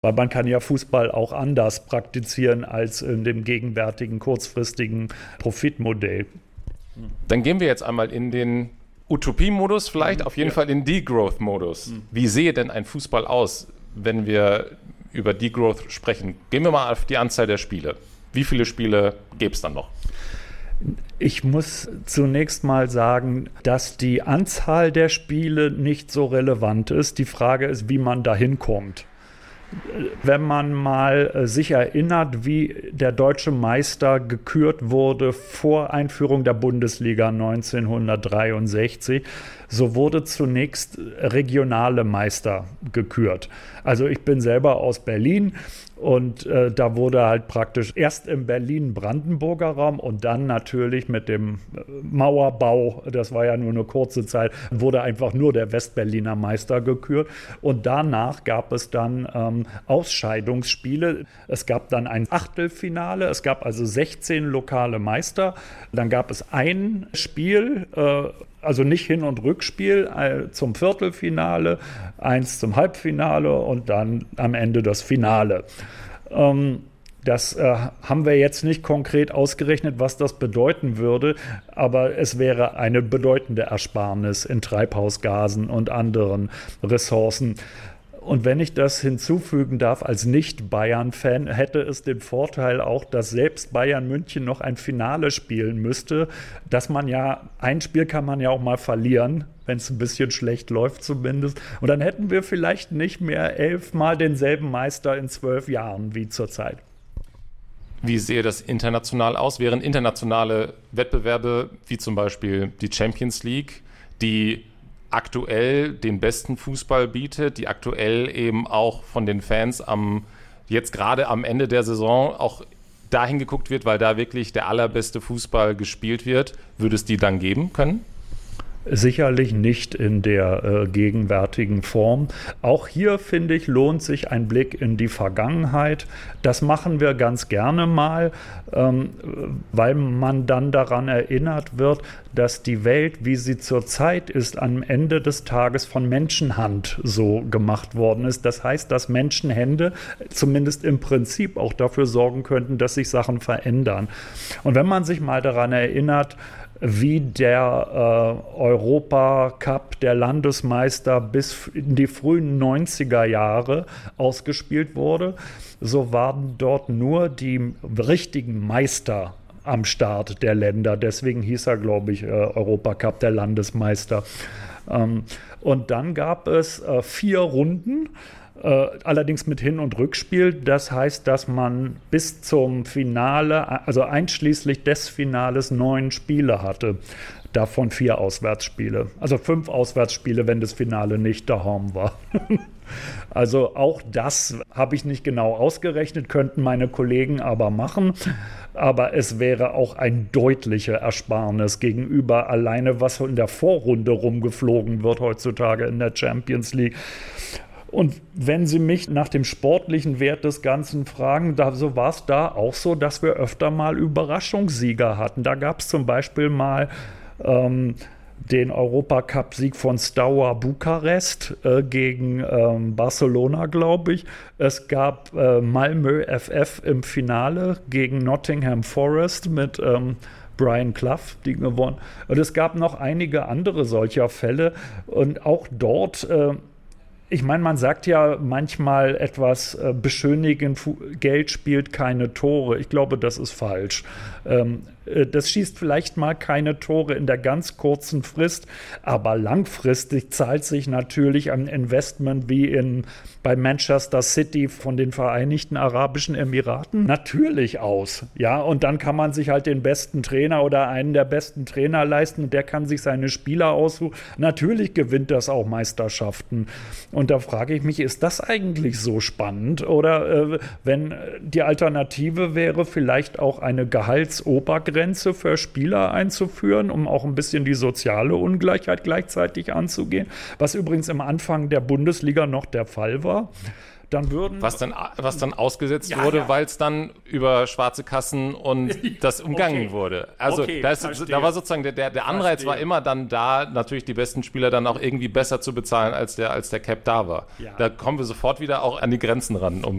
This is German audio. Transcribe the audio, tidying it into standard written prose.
Weil man kann ja Fußball auch anders praktizieren als in dem gegenwärtigen kurzfristigen Profitmodell. Dann gehen wir jetzt einmal in den Utopie-Modus, vielleicht auf jeden Fall in Degrowth-Modus. Wie sehe denn ein Fußball aus, wenn wir über Degrowth sprechen? Gehen wir mal auf die Anzahl der Spiele. Wie viele Spiele gäbe es dann noch? Ich muss zunächst mal sagen, dass die Anzahl der Spiele nicht so relevant ist. Die Frage ist, wie man dahin kommt. Wenn man mal sich erinnert, wie der deutsche Meister gekürt wurde vor Einführung der Bundesliga 1963, so wurde zunächst regionale Meister gekürt. Also ich bin selber aus Berlin und da wurde halt praktisch erst im Berlin-Brandenburger Raum und dann natürlich mit dem Mauerbau, das war ja nur eine kurze Zeit, wurde einfach nur der Westberliner Meister gekürt. Und danach gab es dann Ausscheidungsspiele. Es gab dann ein Achtelfinale, es gab also 16 lokale Meister. Dann gab es ein Spiel, also nicht Hin- und Rückspiel, zum Viertelfinale, eins zum Halbfinale und dann am Ende das Finale. Das haben wir jetzt nicht konkret ausgerechnet, was das bedeuten würde, aber es wäre eine bedeutende Ersparnis in Treibhausgasen und anderen Ressourcen. Und wenn ich das hinzufügen darf, als Nicht-Bayern-Fan hätte es den Vorteil auch, dass selbst Bayern München noch ein Finale spielen müsste, dass man ja, ein Spiel kann man ja auch mal verlieren, wenn es ein bisschen schlecht läuft zumindest. Und dann hätten wir vielleicht nicht mehr 11 Mal denselben Meister in 12 Jahren wie zurzeit. Wie sehe das international aus? Wären internationale Wettbewerbe, wie zum Beispiel die Champions League, die aktuell den besten Fußball bietet, die aktuell eben auch von den Fans jetzt gerade am Ende der Saison auch dahin geguckt wird, weil da wirklich der allerbeste Fußball gespielt wird, würde es die dann geben können? Sicherlich nicht in der gegenwärtigen Form. Auch hier, finde ich, lohnt sich ein Blick in die Vergangenheit. Das machen wir ganz gerne mal, weil man dann daran erinnert wird, dass die Welt, wie sie zurzeit ist, am Ende des Tages von Menschenhand so gemacht worden ist. Das heißt, dass Menschenhände zumindest im Prinzip auch dafür sorgen könnten, dass sich Sachen verändern. Und wenn man sich mal daran erinnert, wie der Europacup der Landesmeister bis in die frühen 90er Jahre ausgespielt wurde, so waren dort nur die richtigen Meister am Start der Länder. Deswegen hieß er, glaube ich, Europacup der Landesmeister. Und dann gab es 4 Runden, allerdings mit Hin- und Rückspiel. Das heißt, dass man bis zum Finale, also einschließlich des Finales, 9 Spiele hatte. Davon 4 Auswärtsspiele. Also 5 Auswärtsspiele, wenn das Finale nicht daheim war. Also auch das habe ich nicht genau ausgerechnet, könnten meine Kollegen aber machen. Aber es wäre auch ein deutlicher Ersparnis gegenüber alleine, was in der Vorrunde rumgeflogen wird heutzutage in der Champions League. Und wenn Sie mich nach dem sportlichen Wert des Ganzen fragen, so war es da auch so, dass wir öfter mal Überraschungssieger hatten. Da gab es zum Beispiel mal den Europacup-Sieg von Steaua Bukarest gegen Barcelona, glaube ich. Es gab Malmö FF im Finale gegen Nottingham Forest mit Brian Clough, die gewonnen. Und es gab noch einige andere solcher Fälle. Und auch dort ich meine, man sagt ja manchmal etwas beschönigend, Geld spielt keine Tore. Ich glaube, das ist falsch. Das schießt vielleicht mal keine Tore in der ganz kurzen Frist, aber langfristig zahlt sich natürlich ein Investment wie bei Manchester City von den Vereinigten Arabischen Emiraten natürlich aus. Ja, und dann kann man sich halt den besten Trainer oder einen der besten Trainer leisten und der kann sich seine Spieler aussuchen. Natürlich gewinnt das auch Meisterschaften. Und da frage ich mich, ist das eigentlich so spannend? Oder wenn die Alternative wäre, vielleicht auch eine Gehaltsobergrenze für Spieler einzuführen, um auch ein bisschen die soziale Ungleichheit gleichzeitig anzugehen, was übrigens am Anfang der Bundesliga noch der Fall war. Dann was dann ausgesetzt wurde, weil es dann über schwarze Kassen und das umgangen wurde. Also da war sozusagen der Anreiz war immer dann da, natürlich die besten Spieler dann auch irgendwie besser zu bezahlen, als der Cap da war. Ja. Da kommen wir sofort wieder auch an die Grenzen ran,